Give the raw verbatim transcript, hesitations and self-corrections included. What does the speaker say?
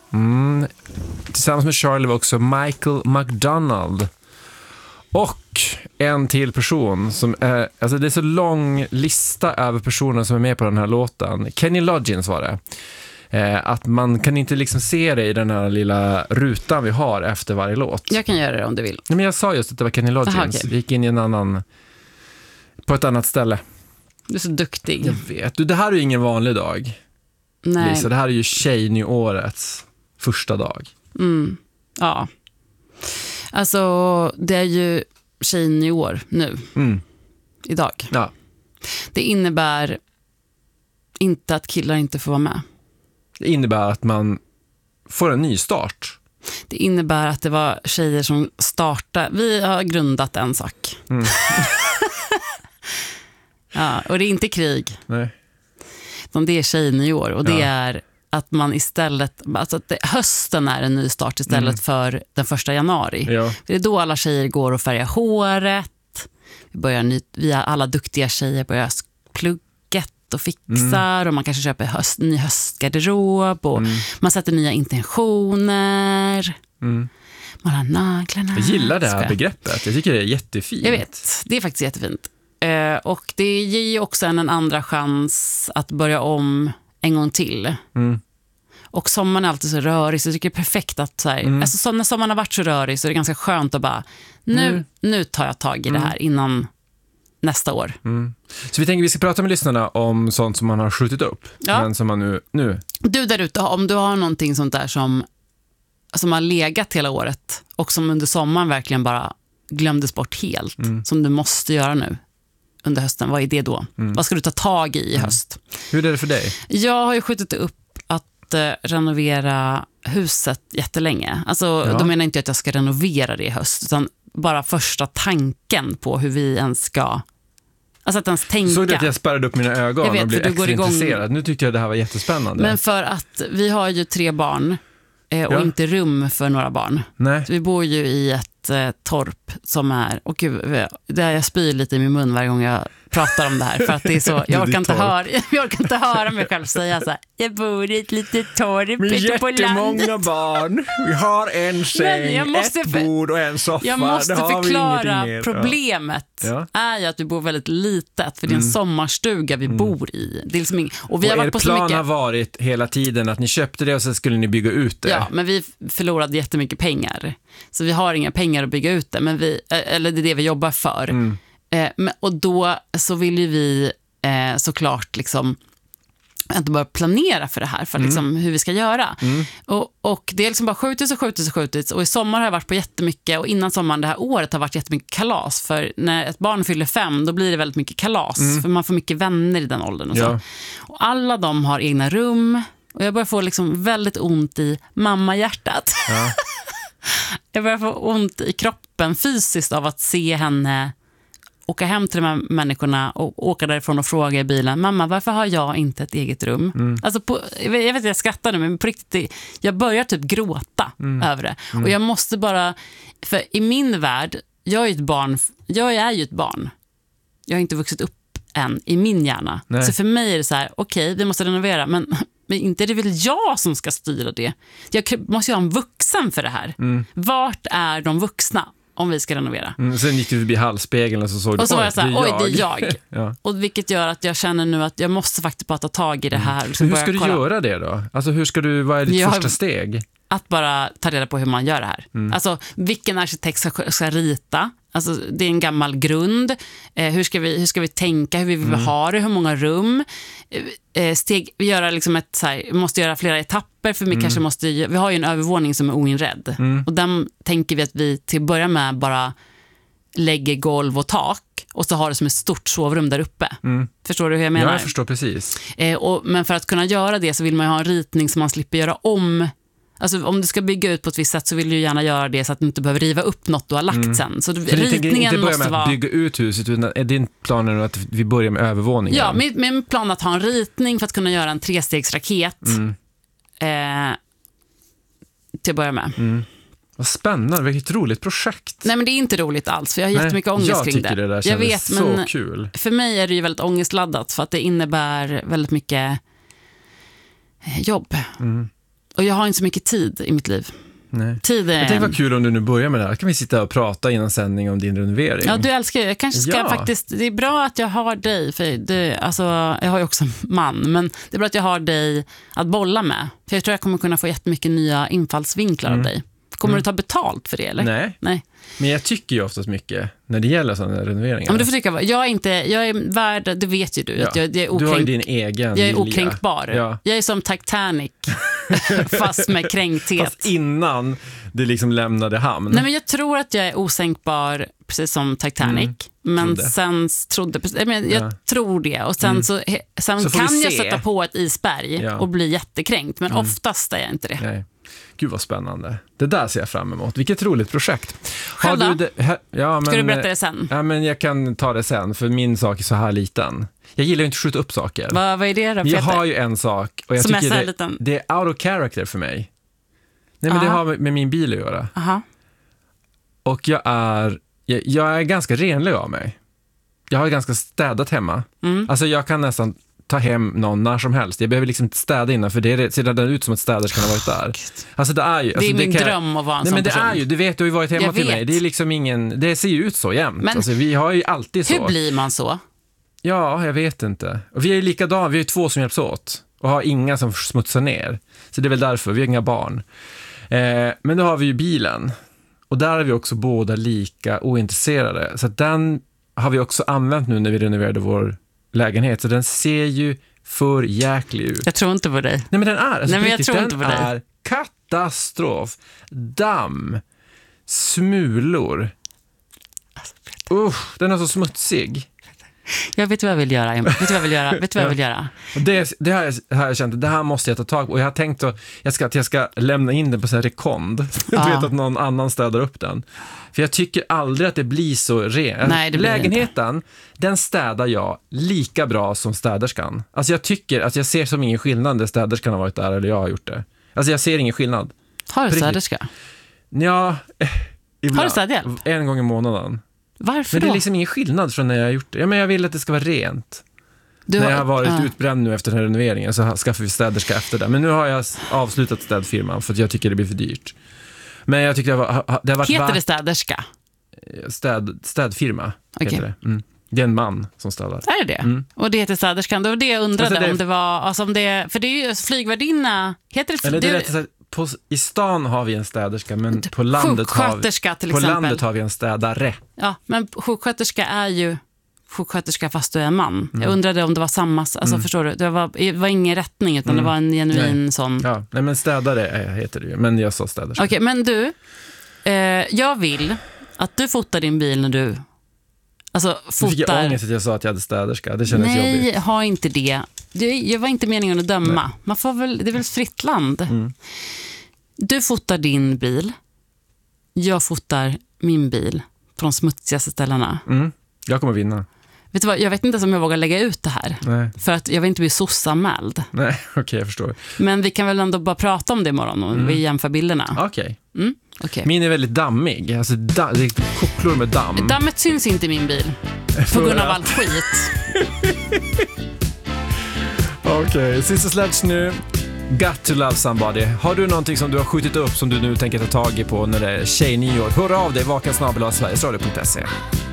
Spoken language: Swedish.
Mm. Tillsammans med Charlie var också Michael McDonald. Och en till person som är, alltså det är så lång lista över personer som är med på den här låten. Kenny Loggins var det. Eh, att man kan inte liksom se det i den här lilla rutan vi har efter varje låt. Jag kan göra det om du vill. Nej, men jag sa just att det var Kenny Loggins. Aha, okay. Vi gick in i en annan, på ett annat ställe. Du är så duktig. Jag vet. Du, det här är ju ingen vanlig dag. Nej. Lisa, det här är ju tjejnyårets första dag. Mm. Ja. Alltså, det är ju tjejnyår nu. Mm. Idag. Ja. Det innebär inte att killar inte får vara med. Det innebär att man får en ny start. Det innebär att det var tjejer som startade. Vi har grundat en sak. Mm. Ja, och det är inte krig. Nej. Det är tjejnyår. Och det ja. är att man istället... Alltså att det, hösten är en ny start istället mm. för den första januari. Ja. Det är då alla tjejer går och färgar håret. Vi, börjar ny, vi alla duktiga tjejer börjar plugget och fixar. Mm. Och man kanske köper höst, ny höstgarderob. Och mm. man sätter nya intentioner. Mm. Man har naglarna. Jag gillar det här begreppet. Jag tycker det är jättefint. Jag vet, det är faktiskt jättefint. Uh, och det ger ju också en, en andra chans att börja om en gång till. Mm. Och sommaren är alltid så rörig, så jag tycker det är perfekt att så här, mm. alltså, så när sommaren har varit så rörig så är det ganska skönt att bara nu, mm. nu tar jag tag i mm. det här innan nästa år. Mm. Så vi tänker vi ska prata med lyssnarna om sånt som man har skjutit upp. Ja. Men som man nu, nu... Du där ute, om du har någonting sånt där som, som har legat hela året och som under sommaren verkligen bara glömdes bort helt, mm. som du måste göra nu under hösten, vad är det då? Mm. Vad ska du ta tag i i höst? Mm. Hur är det för dig? Jag har ju skjutit upp att eh, renovera huset jättelänge. Alltså, ja. Då menar inte jag att jag ska renovera det i höst, utan bara första tanken på hur vi ens ska... Alltså att ens tänka. Såg du att jag spärrade upp mina ögon jag vet, och blev extra igång... intresserad? Nu tyckte jag det här var jättespännande. Men för att vi har ju tre barn eh, och ja. inte rum för några barn. Nej. Så vi bor ju i ett eh, torp som är... Och gud, där jag spyr lite i min mun varje gång jag pratar om det här. För att det är så... Jag orkar inte höra, jag orkar inte höra mig själv säga så här: jag bor i ett litet torp ute på landet. Jättemånga barn. Vi har en säng, ett för... bord och en soffa. Jag måste förklara problemet. Ja. Är ju att vi bor väldigt litet. För det är en mm. sommarstuga vi mm. bor i. Det är liksom ing... Och vi och har varit er på plan så mycket... har varit hela tiden att ni köpte det och så skulle ni bygga ut det. Ja, men vi förlorade jättemycket pengar. Så vi har inga pengar att bygga ut det. Men vi, eller det är det vi jobbar för. Mm. Eh, men, och då så vill ju vi eh, såklart liksom inte bara planera för det här, för liksom mm. hur vi ska göra. Mm. Och, och det är liksom bara skjutits och skjutits och skjutits. Och i sommar har jag varit på jättemycket, och innan sommaren det här året har varit jättemycket kalas. För när ett barn fyller fem, då blir det väldigt mycket kalas. Mm. För man får mycket vänner i den åldern och så. Ja. Och alla de har egna rum. Och jag börjar få liksom väldigt ont i mammahjärtat. Ja. Jag börjar få ont i kroppen fysiskt av att se henne åka hem till de här människorna och åka därifrån och fråga i bilen: mamma, varför har jag inte ett eget rum? Mm. Alltså på, jag vet att jag skrattar nu, men på riktigt, jag börjar typ gråta mm. över det. Mm. Och jag måste bara, för i min värld, jag är ett barn, jag är ju ett barn. Jag har inte vuxit upp än i min hjärna. Nej. Så för mig är det så här: okej, okay, vi måste renovera, men, men inte är det väl jag som ska styra det. Jag måste ju ha en vuxen för det här. Mm. Vart är de vuxna om vi ska renovera? Mm, sen gick du förbi halsspegeln och så såg du, och så var jag så här, oj, det är jag. Ja. Och vilket gör att jag känner nu att jag måste faktiskt bara ta tag i det här. Mm. Hur ska du kolla. göra det då? Alltså hur ska du, vad är ditt jag första steg? Att bara ta reda på hur man gör det här. Mm. Alltså vilken arkitekt ska, ska rita? Alltså det är en gammal grund. Eh, hur, ska vi, hur ska vi tänka? Hur vi vill mm. ha det? Hur många rum? Eh, steg, vi göra liksom ett, så här, måste göra flera etapper. För vi mm. kanske måste, vi har ju en övervåning som är oinredd. Mm. Och den tänker vi att vi till att börja med bara lägger golv och tak. Och så har det som ett stort sovrum där uppe. Mm. Förstår du hur jag menar? Ja, jag förstår precis. Eh, och, men för att kunna göra det så vill man ju ha en ritning som man slipper göra om. Alltså om du ska bygga ut på ett visst sätt så vill du gärna göra det så att du inte behöver riva upp något du har lagt mm. sen. Så du, ritningen inte börja med att vara... bygga ut huset, utan är din plan att vi börjar med övervåningen? Ja, min, min plan att ha en ritning för att kunna göra en trestegsraket mm. eh, till att börja med. Mm. Vad spännande, vilket roligt projekt. Nej, men det är inte roligt alls, för jag har Nej, jättemycket ångest jag kring det. det där jag vet, så men kul. För mig är det ju väldigt ångestladdat för att det innebär väldigt mycket jobb. Mm. Och jag har inte så mycket tid i mitt liv. Nej. Tid är... Jag tänkte vad kul om du nu börjar med det här. Kan vi sitta och prata innan sändning om din renovering? Ja, du älskar jag kanske ska Ja. faktiskt, det är bra att jag har dig, för det, alltså, jag har ju också en man, men det är bra att jag har dig att bolla med. För jag tror jag kommer kunna få jättemycket nya infallsvinklar Mm. av dig. Kommer Mm. du ta betalt för det, eller? Nej. Nej. Men jag tycker ju oftast mycket när det gäller sådana renoveringar. Ja, men du får tycka, jag är inte, jag är värd, det vet ju du, Ja. att jag, jag är Du har ju okränk, din egen jag är vilja. okränkbar. Ja. Jag är som Titanic, fast med kränkthet. Fast innan det liksom lämnade hamn. Nej, men jag tror att jag är osänkbar, precis som Titanic. Mm. Men Trodde. sen trodde, jag, men, jag Ja. tror det. Och sen, Mm. så, he- sen Så får kan vi jag se. sätta på ett isberg Ja. och bli jättekränkt. Men Mm. oftast är jag inte det. Nej. Gud vad spännande. Det där ser jag fram emot. Vilket roligt projekt. Själv då? det, ha, ja, men, Ska du berätta det sen? Ja, men jag kan ta det sen, för min sak är så här liten. Jag gillar ju inte att skjuta upp saker. Vad, vad är det då, Men Peter? jag har ju en sak och jag Som är tycker så här det, liten. det är out of character för mig. Nej, men det Aha. har med, med min bil att göra. Aha. Och jag är, jag, jag är ganska renlig av mig. Jag har ganska städat hemma. Mm. Alltså jag kan nästan ta hem någon när som helst. Jag behöver liksom inte städa innan, för det ser redan ut som att städerskan har varit där. Alltså det är ju... Det Alltså är min kan, dröm att vara en Nej, sån men det person. är ju, du vet, du har ju varit hemma Jag till vet. mig. Det är liksom ingen, det ser ju ut så jämt. Men- Alltså, vi har ju alltid så. Hur blir man så? Ja, jag vet inte. Och vi är ju likadana, vi är ju två som hjälps åt. Och har inga som smutsar ner. Så det är väl därför, vi har inga barn. Eh, men då har vi ju bilen. Och där är vi också båda lika ointresserade. Så att den har vi också använt nu när vi renoverade vår lägenhet. Så den ser ju för jäklig ut. Jag tror inte på dig. Nej, men den är, alltså, Nej, men jag riktigt, tror den inte på dig. är katastrof. Damm, smulor. Usch, den är så smutsig. Jag vet vad jag vill göra. Vet du vad jag vill göra? Vet du vad jag vill göra? Och det, det här, det här har jag känt, det här måste jag ta tag på. Och jag har tänkt att jag ska, att jag ska lämna in den på så här rekond. Ja. Du vet att någon annan städar upp den. För jag tycker aldrig att det blir så rent. Nej, det blir Lägenheten, den städar jag lika bra som städerskan. Alltså jag tycker att jag ser som ingen skillnad när städerskan har varit där eller jag har gjort det. Alltså jag ser ingen skillnad. Har du På riktigt. städerska? Ja, ibland. Har du städhjälp? En gång i månaden. Varför Men det då? är liksom ingen skillnad från när jag har gjort det. Ja, men jag vill att det ska vara rent. Du När jag har varit ja. utbränd nu efter den här renoveringen så skaffar vi städerska efter det. Men nu har jag avslutat städfirman för att jag tycker det blir för dyrt. Men jag tycker det, var, det har varit Heter värt- det städerska? städ, städfirma. Okej. Heter det. Mm. Det är en man som städar. Är det det? Mm. Och det heter städerskan. Det var det jag undrade Alltså det- om det var... Alltså om det, för det är ju flygvärdinna... Heter det... Eller det är det, rätt att säga, på, i stan har vi en städerska, men på landet har vi, sjuksköterska till på exempel. landet har vi en städare. Ja, men sjuksköterska är ju sjuksköterska fast du är en man. Mm. Jag undrade om det var samma... Alltså förstår du? Det var, det var ingen rättning utan Mm. det var en genuin Nej. sån... Ja, nej, men städare är- heter det ju, men jag sa städerska. Okej, men du, eh, jag vill att du fotar din bil när du alltså Nu fick jag fotar... ångest att jag sa att jag hade städerska. Det kändes Nej, jobbigt. ha inte det. det. Jag var inte meningen att döma. Man får väl, det är väl ett fritt land. Mm. Du fotar din bil. Jag fotar min bil på de smutsigaste ställena. Mm. Jag kommer vinna. Vet du vad, jag vet inte om jag vågar lägga ut det här. Nej, För att jag vill inte bli sossanmäld. nej, okej, jag förstår. Men vi kan väl ändå bara prata om det imorgon om vi jämför bilderna. Okej. Mm? Okej. Min är väldigt dammig. Alltså, da- det är kocklor med damm. Dammet syns inte i min bil. På grund av allt skit. Okej, sista sledge nu. Got to love somebody. Har du någonting som du har skjutit upp som du nu tänker ta tag i på när det är tjejnyår? Hör av dig, vaken snabel-a sverigesradio punkt se.